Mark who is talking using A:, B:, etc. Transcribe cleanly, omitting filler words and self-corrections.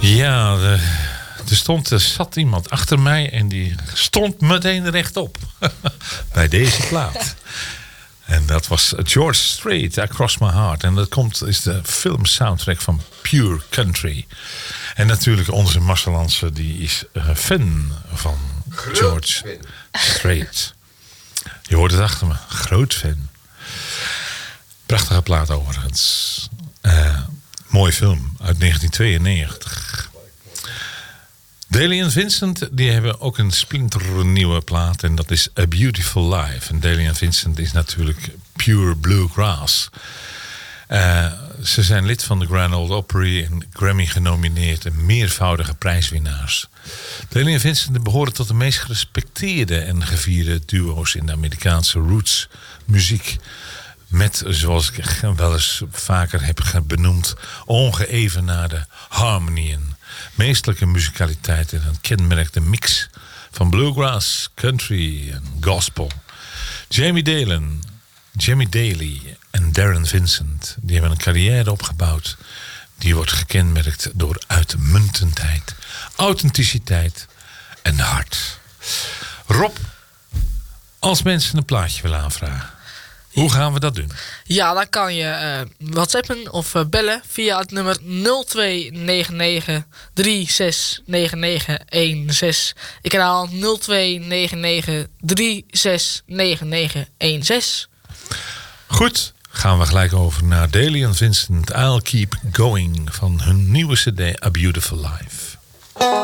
A: Ja, er zat iemand achter mij en die stond meteen rechtop. Bij deze plaat. En dat was George Strait, Across My Heart. En dat is de film soundtrack van Pure Country. En natuurlijk onze Marcelanse, die is fan van George Strait. Je hoort het achter me, groot fan. Prachtige plaat overigens. Mooie film uit 1992. Daly & Vincent die hebben ook een splinternieuwe plaat. En dat is A Beautiful Life. En Daly & Vincent is natuurlijk pure bluegrass. Ze zijn lid van de Grand Ole Opry en Grammy genomineerd en meervoudige prijswinnaars. Daly & Vincent behoren tot de meest gerespecteerde en gevierde duo's in de Amerikaanse roots muziek. Met, zoals ik wel eens vaker heb benoemd, ongeëvenaarde harmonieën, meestelijke musicaliteit en een kenmerkende mix van bluegrass, country en gospel. Jamie Daly en Darren Vincent, die hebben een carrière opgebouwd. Die wordt gekenmerkt door uitmuntendheid, authenticiteit en hart. Rob, als mensen een plaatje willen aanvragen, hoe gaan we dat doen?
B: Ja, dan kan je whatsappen of bellen via het nummer 0299 369916. Ik herhaal 0299 369916.
A: Goed, gaan we gelijk over naar Daly & Vincent. I'll Keep Going van hun nieuwe cd A Beautiful Life.